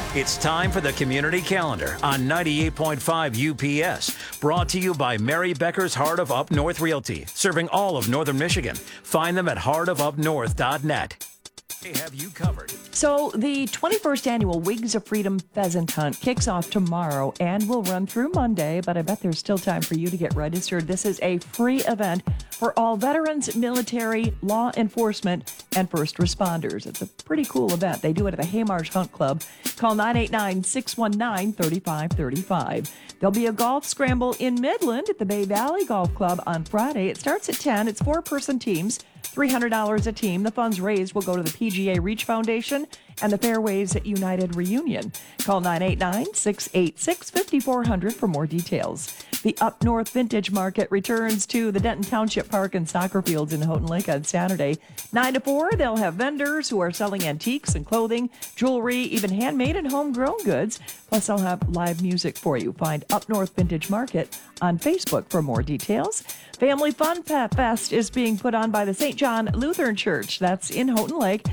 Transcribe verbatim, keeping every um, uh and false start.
It's time for the Community Calendar on ninety-eight point five U P S. Brought to you by Mary Becker's Heart of Up North Realty, serving all of northern Michigan. Find them at heart of up north dot net. They have you covered. So the twenty-first annual Wings of Freedom Pheasant Hunt kicks off tomorrow and will run through Monday, but I bet there's still time for you to get registered. This is a free event for all veterans, military, law enforcement, and first responders. It's a pretty cool event. They do it at the Haymarsh Hunt Club. Call nine eight nine, six one nine, three five three five. There'll be a golf scramble in Midland at the Bay Valley Golf Club on Friday. It starts at ten. It's four-person teams, three hundred dollars a team. The funds raised will go to the P G A Reach Foundation and the Fairways United Reunion. Call nine eight nine, six eight six, five four zero zero for more details. The Up North Vintage Market returns to the Denton Township Park and Soccer Fields in Houghton Lake on Saturday. nine to four, they'll have vendors who are selling antiques and clothing, jewelry, even handmade and homegrown goods. Plus, they'll have live music for you. Find Up North Vintage Market on Facebook for more details. Family Fun Fest is being put on by the Saint John Lutheran Church. That's in Houghton Lake.